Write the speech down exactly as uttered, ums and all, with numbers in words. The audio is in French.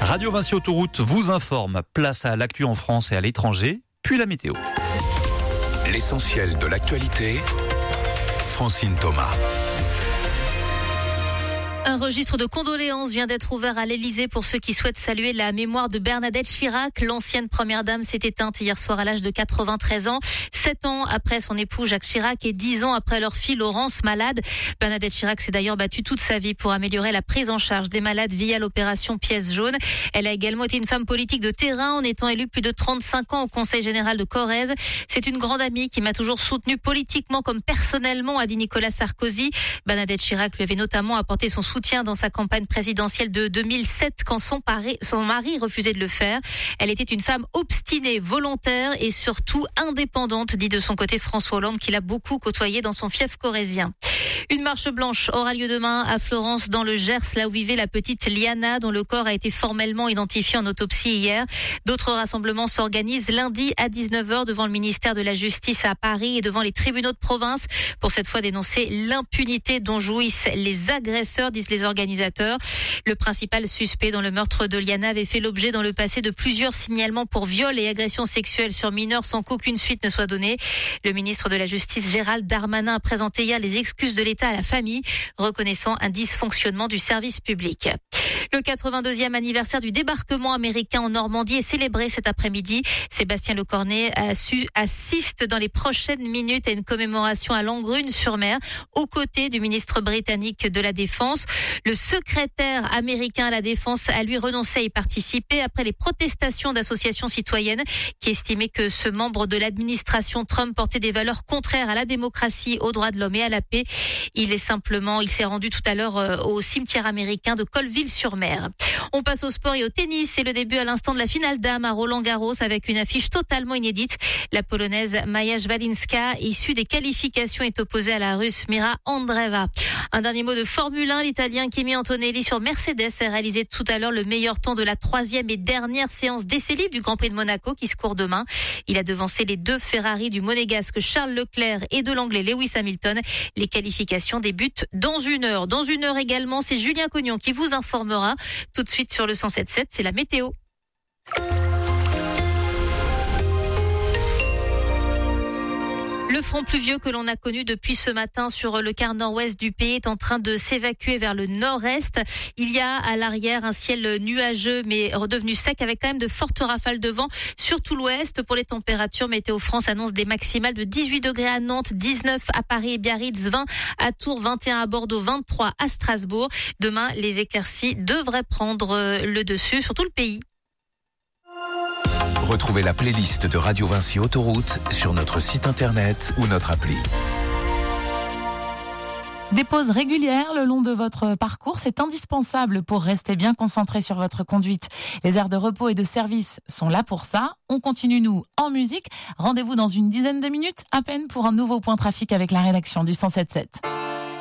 Radio Vinci Autoroute vous informe. Place à l'actu en France et à l'étranger, puis la météo. L'essentiel de l'actualité, Francine Thomas. Un registre de condoléances vient d'être ouvert à l'Élysée pour ceux qui souhaitent saluer la mémoire de Bernadette Chirac. L'ancienne première dame s'est éteinte hier soir à l'âge de quatre-vingt-treize ans. Sept ans après son époux Jacques Chirac et dix ans après leur fille Laurence, malade. Bernadette Chirac s'est d'ailleurs battue toute sa vie pour améliorer la prise en charge des malades via l'opération Pièce jaune. Elle a également été une femme politique de terrain en étant élue plus de trente-cinq ans au Conseil général de Corrèze. C'est une grande amie qui m'a toujours soutenue politiquement comme personnellement, a dit Nicolas Sarkozy. Bernadette Chirac lui avait notamment apporté son soutien dans sa campagne présidentielle de deux mille sept quand son, pari, son mari refusait de le faire. Elle était une femme obstinée, volontaire et surtout indépendante, dit de son côté François Hollande, qui l'a beaucoup côtoyé dans son fief corrézien. Une marche blanche aura lieu demain à Florence dans le Gers, là où vivait la petite Liana, dont le corps a été formellement identifié en autopsie hier. D'autres rassemblements s'organisent lundi à dix-neuf heures devant le ministère de la Justice à Paris et devant les tribunaux de province pour cette fois dénoncer l'impunité dont jouissent les agresseurs, disent les organisateurs. Le principal suspect dans le meurtre de Liana avait fait l'objet dans le passé de plusieurs signalements pour viol et agressions sexuelles sur mineurs sans qu'aucune suite ne soit donnée. Le ministre de la Justice Gérald Darmanin a présenté hier les excuses de l'État à la famille, reconnaissant un dysfonctionnement du service public. Le quatre-vingt-deuxième anniversaire du débarquement américain en Normandie est célébré cet après-midi. Sébastien Lecornu assiste dans les prochaines minutes à une commémoration à Langrune-sur-Mer aux côtés du ministre britannique de la Défense. Le secrétaire américain à la Défense a lui renoncé à y participer après les protestations d'associations citoyennes qui estimaient que ce membre de l'administration Trump portait des valeurs contraires à la démocratie, aux droits de l'homme et à la paix. Il est simplement, il s'est rendu tout à l'heure au cimetière américain de Colville-sur-Mer. On passe au sport et au tennis. C'est le début à l'instant de la finale dames à Roland-Garros avec une affiche totalement inédite. La polonaise Maja Szwalinska, issue des qualifications, est opposée à la russe Mira Andreeva. Un dernier mot de Formule un. L'Italien Kimi Antonelli sur Mercedes a réalisé tout à l'heure le meilleur temps de la troisième et dernière séance d'essai libre du Grand Prix de Monaco qui se court demain. Il a devancé les deux Ferrari du monégasque Charles Leclerc et de l'anglais Lewis Hamilton. Les qualifications débutent dans une heure. Dans une heure également, c'est Julien Cognon qui vous informera. Tout de suite sur le cent sept virgule sept, c'est la météo. Le front pluvieux que l'on a connu depuis ce matin sur le quart nord-ouest du pays est en train de s'évacuer vers le nord-est. Il y a à l'arrière un ciel nuageux mais redevenu sec avec quand même de fortes rafales de vent sur tout l'ouest. Pour les températures, Météo France annonce des maximales de dix-huit degrés à Nantes, dix-neuf à Paris et Biarritz, vingt à Tours, vingt et un à Bordeaux, vingt-trois à Strasbourg. Demain, les éclaircies devraient prendre le dessus sur tout le pays. Retrouvez la playlist de Radio Vinci Autoroute sur notre site internet ou notre appli. Des pauses régulières le long de votre parcours, c'est indispensable pour rester bien concentré sur votre conduite. Les aires de repos et de service sont là pour ça. On continue, nous, en musique. Rendez-vous dans une dizaine de minutes à peine pour un nouveau point trafic avec la rédaction du cent sept virgule sept.